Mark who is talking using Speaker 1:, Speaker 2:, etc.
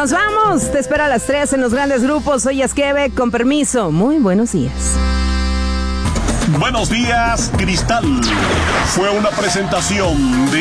Speaker 1: Nos vamos. Te espero a las 3 en los grandes grupos. Soy Esqueve, con permiso. Muy buenos días.
Speaker 2: Buenos días, Cristal. Fue una presentación de